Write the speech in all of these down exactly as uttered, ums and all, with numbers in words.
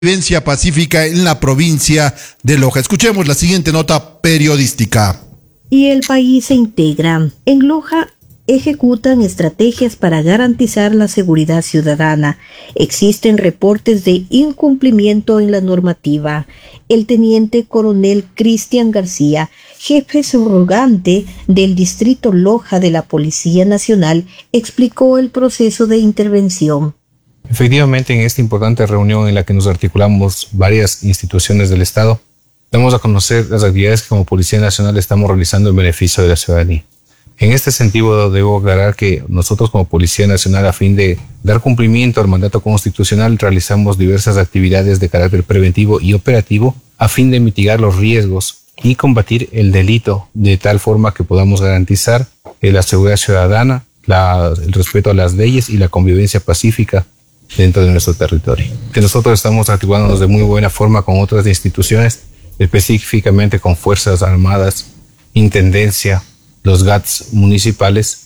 Convivencia pacífica en la provincia de Loja. Escuchemos la siguiente nota periodística. Y el país se integra. En Loja ejecutan estrategias para garantizar la seguridad ciudadana. Existen reportes de incumplimiento en la normativa. El teniente coronel Cristian García, jefe subrogante del distrito Loja de la Policía Nacional, explicó el proceso de intervención. Efectivamente, en esta importante reunión en la que nos articulamos varias instituciones del Estado, damos a conocer las actividades que como Policía Nacional estamos realizando en beneficio de la ciudadanía. En este sentido, debo aclarar que nosotros como Policía Nacional, a fin de dar cumplimiento al mandato constitucional, realizamos diversas actividades de carácter preventivo y operativo a fin de mitigar los riesgos y combatir el delito de tal forma que podamos garantizar eh, la seguridad ciudadana, la, el respeto a las leyes y la convivencia pacífica dentro de nuestro territorio. Que nosotros estamos articulándonos de muy buena forma con otras instituciones, específicamente con Fuerzas Armadas, Intendencia, los G A Ts municipales,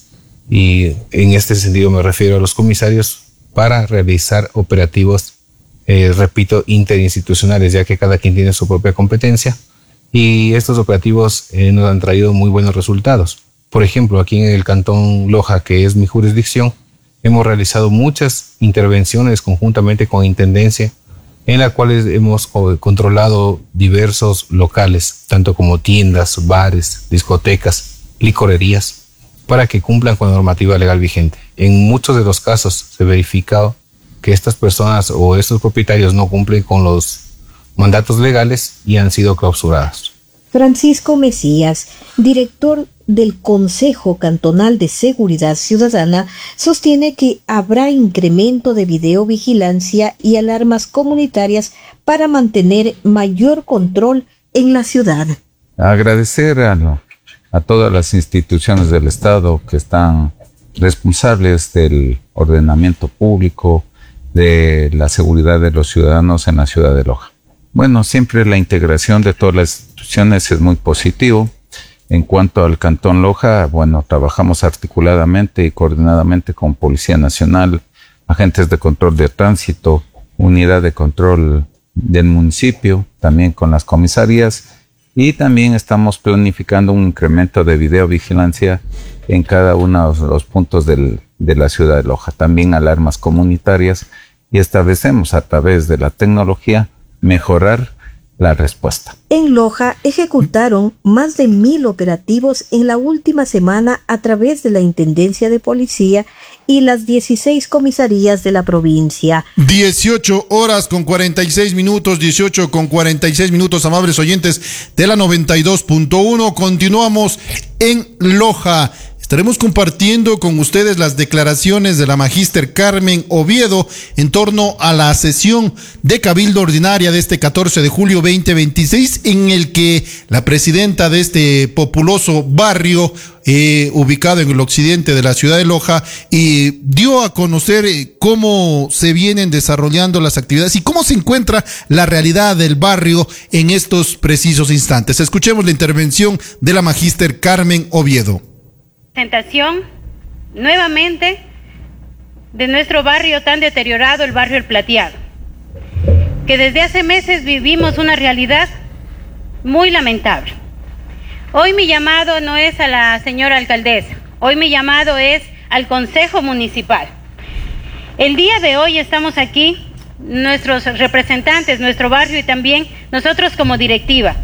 y en este sentido me refiero a los comisarios para realizar operativos, eh, repito, interinstitucionales, ya que cada quien tiene su propia competencia, y estos operativos eh, nos han traído muy buenos resultados. Por ejemplo, aquí en el Cantón Loja, que es mi jurisdicción, hemos realizado muchas intervenciones conjuntamente con Intendencia, en las cuales hemos controlado diversos locales, tanto como tiendas, bares, discotecas, licorerías, para que cumplan con la normativa legal vigente. En muchos de los casos se ha verificado que estas personas o estos propietarios no cumplen con los mandatos legales y han sido clausurados. Francisco Mesías, director del Consejo Cantonal de Seguridad Ciudadana, sostiene que habrá incremento de videovigilancia y alarmas comunitarias para mantener mayor control en la ciudad. Agradecer a, a todas las instituciones del Estado que están responsables del ordenamiento público, de la seguridad de los ciudadanos en la ciudad de Loja. Bueno, siempre la integración de todas las instituciones es muy positivo. En cuanto al Cantón Loja, bueno, trabajamos articuladamente y coordinadamente con Policía Nacional, agentes de control de tránsito, unidad de control del municipio, también con las comisarías, y también estamos planificando un incremento de videovigilancia en cada uno de los puntos del, de la ciudad de Loja. También alarmas comunitarias, y establecemos a través de la tecnología mejorar la respuesta. En Loja ejecutaron más de mil operativos en la última semana a través de la Intendencia de Policía y las dieciséis comisarías de la provincia. dieciocho horas con cuarenta y seis minutos, dieciocho con cuarenta y seis minutos, amables oyentes de la noventa y dos punto uno. Continuamos en Loja. Estaremos compartiendo con ustedes las declaraciones de la magíster Carmen Oviedo en torno a la sesión de Cabildo Ordinaria de este catorce de julio veinte veintiséis, en el que la presidenta de este populoso barrio eh, ubicado en el occidente de la ciudad de Loja y dio a conocer eh, cómo se vienen desarrollando las actividades y cómo se encuentra la realidad del barrio en estos precisos instantes. Escuchemos la intervención de la magíster Carmen Oviedo. Presentación nuevamente de nuestro barrio tan deteriorado, el barrio El Plateado, que desde hace meses vivimos una realidad muy lamentable. Hoy mi llamado no es a la señora alcaldesa, hoy mi llamado es al Consejo Municipal. El día de hoy estamos aquí, nuestros representantes, nuestro barrio y también nosotros como directiva,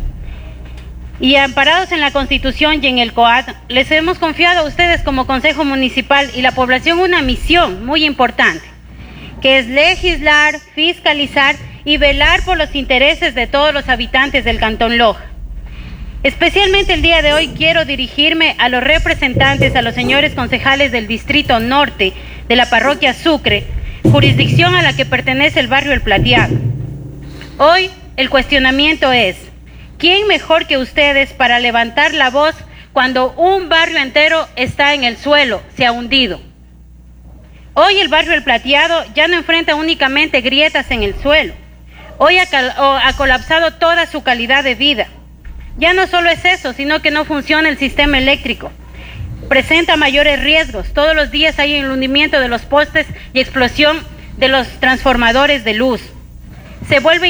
y amparados en la Constitución y en el C O A D, les hemos confiado a ustedes como Consejo Municipal y la población una misión muy importante, que es legislar, fiscalizar y velar por los intereses de todos los habitantes del Cantón Loja. Especialmente el día de hoy quiero dirigirme a los representantes, a los señores concejales del Distrito Norte de la Parroquia Sucre, jurisdicción a la que pertenece el barrio El Plateado. Hoy el cuestionamiento es: ¿quién mejor que ustedes para levantar la voz cuando un barrio entero está en el suelo, se ha hundido? Hoy el barrio El Plateado ya no enfrenta únicamente grietas en el suelo. Hoy ha, ha colapsado toda su calidad de vida. Ya no solo es eso, sino que no funciona el sistema eléctrico. Presenta mayores riesgos. Todos los días hay el hundimiento de los postes y explosión de los transformadores de luz. se vuelve